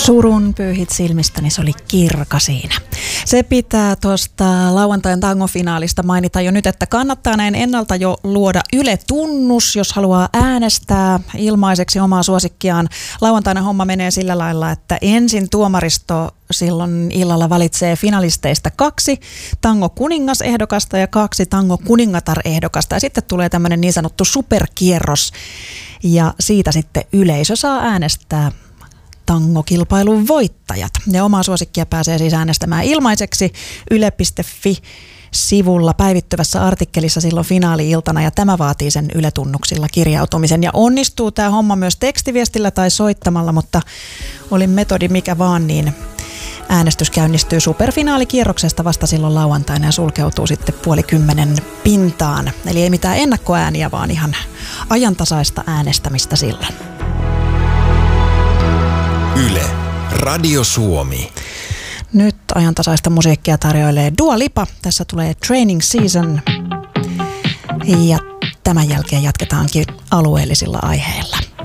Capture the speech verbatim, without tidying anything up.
Surun pyyhit silmistäni, se oli Kirka siinä. Se pitää tuosta lauantain tangofinaalista mainita jo nyt, että kannattaa näin ennalta jo luoda Yle-tunnus, jos haluaa äänestää ilmaiseksi omaa suosikkiaan. Lauantaina homma menee sillä lailla, että ensin tuomaristo silloin illalla valitsee finalisteista kaksi tango-kuningasehdokasta ja kaksi tango-kuningatar-ehdokasta. Ja sitten tulee tämmöinen niin sanottu superkierros ja siitä sitten yleisö saa äänestää tangokilpailun voittajat. Ja omaa suosikkia pääsee siis äänestämään ilmaiseksi yle piste fi-sivulla päivittyvässä artikkelissa silloin finaali-iltana, ja tämä vaatii sen Yle-tunnuksilla kirjautumisen. Ja onnistuu tämä homma myös tekstiviestillä tai soittamalla, mutta oli metodi mikä vaan, niin äänestys käynnistyy superfinaalikierroksesta vasta silloin lauantaina ja sulkeutuu sitten puoli kymmenen pintaan. Eli ei mitään ennakkoääniä, vaan ihan ajantasaista äänestämistä silloin. Yle, Radio Suomi. Nyt ajantasaista musiikkia tarjoilee Dua Lipa. Tässä tulee Training Season. Ja tämän jälkeen jatketaankin alueellisilla aiheilla.